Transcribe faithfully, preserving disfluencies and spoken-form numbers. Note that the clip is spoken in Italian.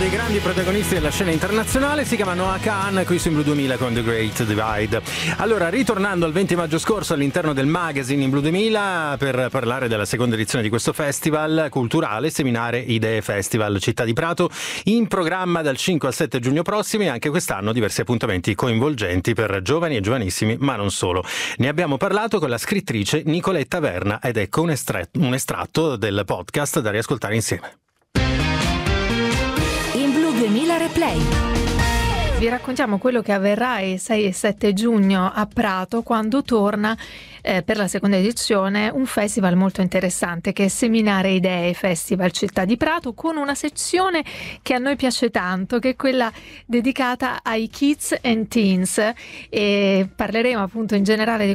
dei grandi protagonisti della scena internazionale, si chiama Noah Kahan, qui su In Blu duemila con The Great Divide. Allora, ritornando al venti maggio scorso all'interno del magazine In Blu duemila per parlare della seconda edizione di questo festival culturale, Seminare Idee Festival Città di Prato, in programma dal cinque al sette giugno prossimi, anche quest'anno diversi appuntamenti coinvolgenti per giovani e giovanissimi, ma non solo. Ne abbiamo parlato con la scrittrice Nicoletta Verna ed ecco un, estra- un estratto del podcast da riascoltare insieme. In Blu duemila Replay. Vi raccontiamo quello che avverrà il sei e sette giugno a Prato, quando torna eh, per la seconda edizione un festival molto interessante che è Seminare Idee Festival Città di Prato, con una sezione che a noi piace tanto, che è quella dedicata ai kids and teens, e parleremo appunto in generale di